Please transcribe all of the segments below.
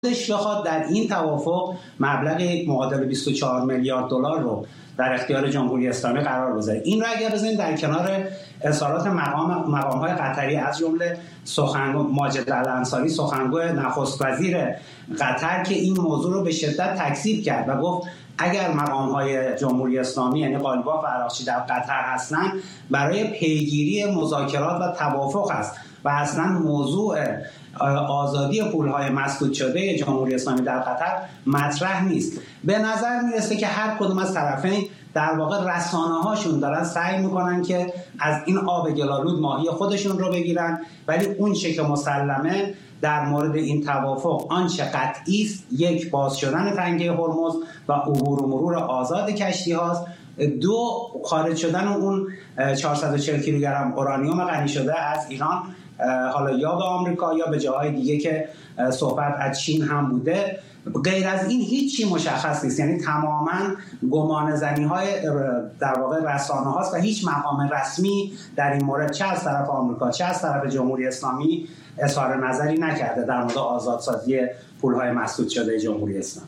خودش بخواد در این توافق مبلغ معادل 24 میلیارد دلار رو در اختیار جمهوری اسلامی قرار بذاره. این رو اگر بزنیم در کنار اظهارات مقام‌های قطری از جمله سخنگوی ماجد الانصاری، سخنگوی نخست وزیر قطر، که این موضوع رو به شدت تکذیب کرد و گفت اگر مقام‌های جمهوری اسلامی یعنی قالیباف و عراقچی در قطر هستند برای پیگیری مذاکرات و توافق است و اصلا موضوع آزادی پولهای مسدود شده جمهوری اسلامی در قطر مطرح نیست. به نظر میرسه که هر کدوم از طرفین در واقع رسانه‌هاشون دارن سعی میکنن که از این آب گلالود ماهی خودشون رو بگیرن، ولی اون چه که مسلمه در مورد این توافق آنچه قطعی است یک باز شدن تنگه هرمز و عبور و مرور آزاد کشتی هاست، دو خارج شدن اون 440 کیلوگرم اورانیوم غنی شده از ایران، حالا یا به آمریکا یا به جاهای دیگه که صحبت از چین هم بوده. غیر از این هیچی مشخص نیست، یعنی تماما گمان زنی های در واقع رسانه هاست و هیچ مقام رسمی در این مورد چه از طرف آمریکا چه از طرف جمهوری اسلامی اظهار نظری نکرده در مورد آزادسازی پولهای مسدود شده جمهوری اسلامی.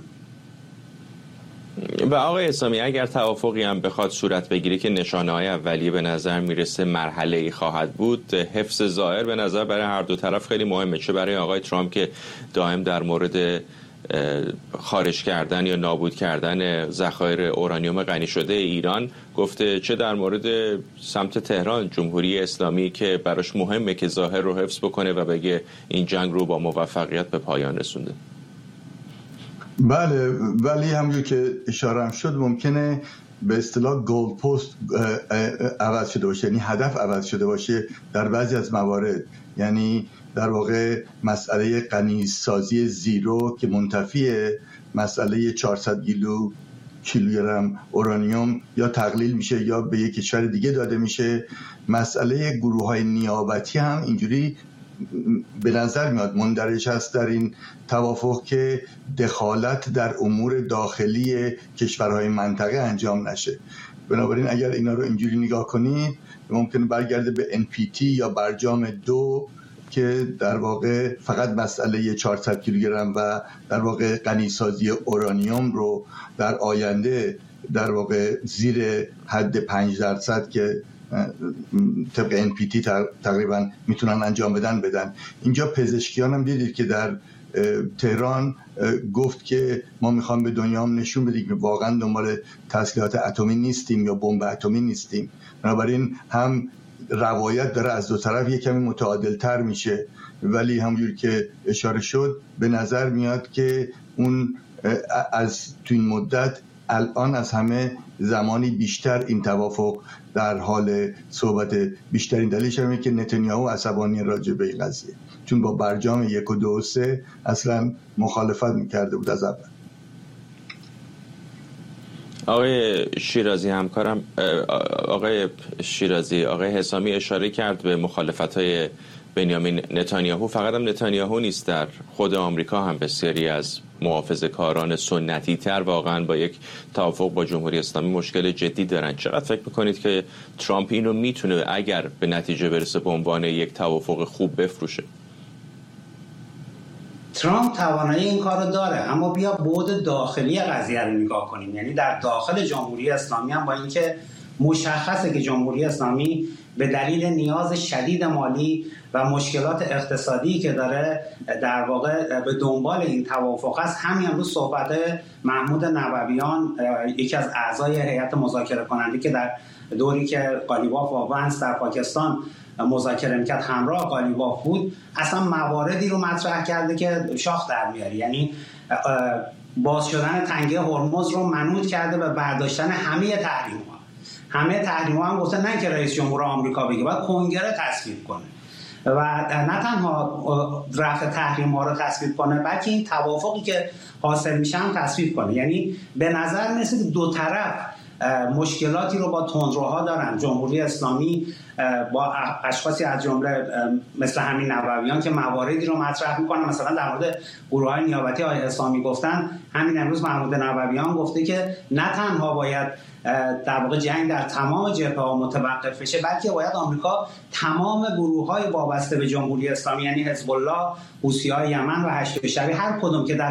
و آقای اسلامی اگر توافقی هم بخواد صورت بگیره که نشانه‌های اولیه به نظر میرسه مرحله‌ای خواهد بود، حفظ ظاهر به نظر برای هر دو طرف خیلی مهمه، چه برای آقای ترامپ که دائم در مورد خارج کردن یا نابود کردن ذخایر اورانیوم غنی شده ایران گفته، چه در مورد سمت تهران جمهوری اسلامی که براش مهمه که ظاهر رو حفظ بکنه و بگه این جنگ رو با موفقیت به پایان رسونده. بله، ولی همونجور که اشاره شد ممکنه به اصطلاح گول پست عوض شده باشه، یعنی هدف عوض شده باشه در بعضی از موارد. یعنی در واقع مسئله غنیسازی زیرو که منتفی مسئله 400 کیلوگرم اورانیوم یا تقلیل میشه یا به یک کشور دیگه داده میشه. مسئله گروه‌های نیابتی هم اینجوری به نظر میاد مندرج هست در این توافق که دخالت در امور داخلی کشورهای منطقه انجام نشه. بنابراین اگر اینا رو اینجوری نگاه کنید ممکنه برگرده به NPT یا برجام 2 که در واقع فقط مسئله 400 کیلوگرم و در واقع غنیسازی اورانیوم رو در آینده در واقع زیر حد 5% که طبق NPT تقریبا میتونن انجام بدن. اینجا پزشکیان هم دیدید که در تهران گفت که ما میخوام به دنیا هم نشون بدیم که واقعا دنبال تسلیحات اتمی نیستیم یا بمب اتمی نیستیم. بنابراین هم روایت داره از دو طرف یک کمی متعادل تر میشه، ولی همونجور که اشاره شد به نظر میاد که اون از تو این مدت الان از همه زمانی بیشتر این توافق در حال صحبت بیشترین دلیلش اینه که نتانیاهو عصبانی راجع به این قضیه، چون با برجام 1 و 2 و 3 اصلا مخالفت میکرده بود از اول. آقای شیرازی همکارم، آقای شیرازی، آقای حسامی اشاره کرد به مخالفت‌های بنیامین نتانیاهو. فقط هم نتانیاهو نیست، در خود آمریکا هم بسیاری از محافظه‌کاران سنتی تر واقعا با یک توافق با جمهوری اسلامی مشکل جدی دارن. چقدر فکر میکنید که ترامپ اینو میتونه اگر به نتیجه برسه به عنوان یک توافق خوب بفروشه؟ ترامپ توانایی این کارو داره، اما بیا بعد داخلی قضیه رو نگاه کنیم. یعنی در داخل جمهوری اسلامی هم با اینکه مشخصه که جمهوری اسلامی به دلیل نیاز شدید مالی و مشکلات اقتصادی که داره در واقع به دنبال این توافق است. همین امروز صحبت محمود نوویان، یکی از اعضای هیئت مذاکره کننده که در دوری که قالیباف و ونس در پاکستان مذاکره میکرد همراه قالیباف بود، اصلا مواردی رو مطرح کرده که شاخ در میاره. یعنی باز شدن تنگه هرمز رو منوط کرده به برداشتن همه تحریم‌ها هم گفته نه که رئیس جمهور آمریکا بگه، باید کنگره تصویب کنه و نه تنها رفع تحریم‌ها رو تصویب کنه بلکه این توافقی که حاصل میشه هم تصویب کنه. یعنی به نظر میرسه دو طرف مشکلاتی رو با تندروها دارن. جمهوری اسلامی با اشخاصی از جمله مثل همین نوویان که مواردی رو مطرح میکنن، مثلا در مورد گروه‌های نیابتی آقای اسلامی گفتن، همین امروز محمود نوویان گفته که نه تنها باید در واقع جنگ در تمام جبهه‌ها متوقف بشه، بلکه باید آمریکا تمام گروه‌های وابسته به جمهوری اسلامی، یعنی حزب الله، حوثی‌های یمن و هشت شبی، هر کدوم که در